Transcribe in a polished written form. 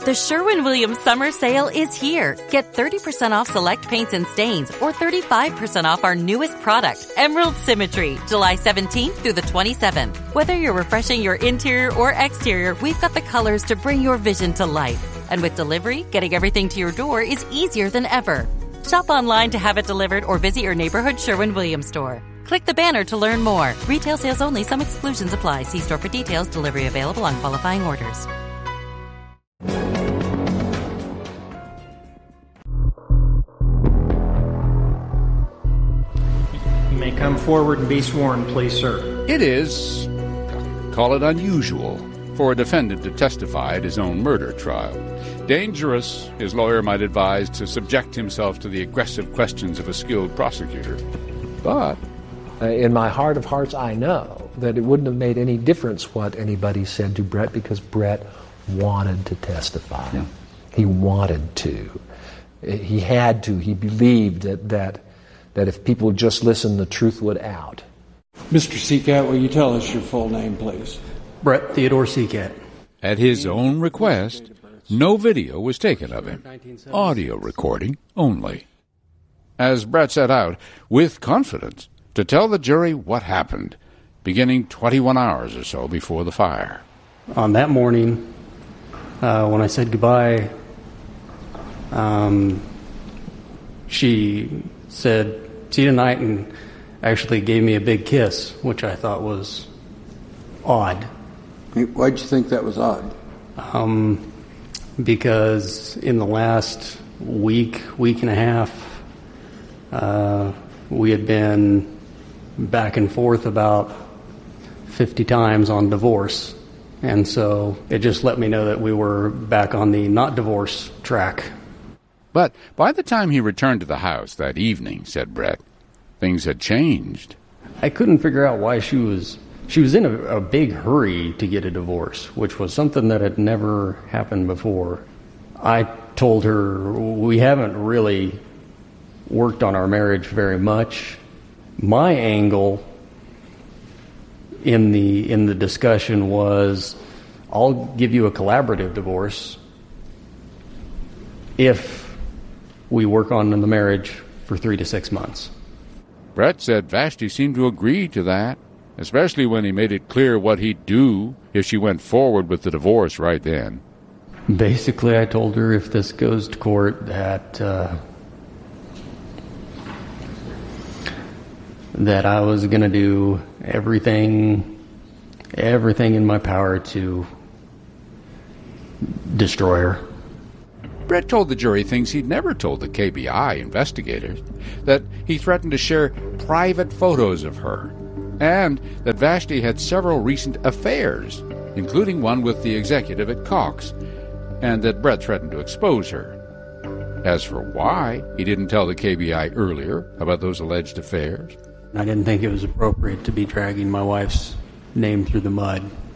The Sherwin-Williams Summer Sale is here. Get 30% off select paints and stains or 35% off our newest product, Emerald Symmetry, July 17th through the 27th. Whether you're refreshing your interior or exterior, we've got the colors to bring your vision to life. And with delivery, getting everything to your door is easier than ever. Shop online to have it delivered or visit your neighborhood Sherwin-Williams store. Click the banner to learn more. Retail sales only. Some exclusions apply. See store for details. Delivery available on qualifying orders. You may come forward and be sworn, please, sir. It is, call it unusual, for a defendant to testify at his own murder trial. Dangerous, his lawyer might advise, to subject himself to the aggressive questions of a skilled prosecutor. But in my heart of hearts, I know that it wouldn't have made any difference what anybody said to Brett, because Brett wanted to testify. Yeah. He wanted to. He had to. He believed that if people would just listen, the truth would out. Mr. Seacat, will you tell us your full name, please? Brett Theodore Seacat. At his own request, no video was taken of him. Audio recording only. As Brett set out, with confidence, to tell the jury what happened, beginning 21 hours or so before the fire. On that morning, when I said goodbye, she said, "See you tonight," and actually gave me a big kiss, which I thought was odd. Why'd you think that was odd? Because in the last week and a half, we had been back and forth about 50 times on divorce. And so it just let me know that we were back on the not divorce track. But by the time he returned to the house that evening, said Brett, things had changed. I couldn't figure out why she was in a big hurry to get a divorce, which was something that had never happened before. I told her we haven't really worked on our marriage very much. My angle in the discussion was, I'll give you a collaborative divorce if we work on the marriage for 3 to 6 months. Brett said Vashti seemed to agree to that, especially when he made it clear what he'd do if she went forward with the divorce right then. Basically, I told her if this goes to court that I was going to do everything in my power to destroy her. Brett told the jury things he'd never told the KBI investigators, that he threatened to share private photos of her, and that Vashti had several recent affairs, including one with the executive at Cox, and that Brett threatened to expose her. As for why he didn't tell the KBI earlier about those alleged affairs, I didn't think it was appropriate to be dragging my wife's name through the mud.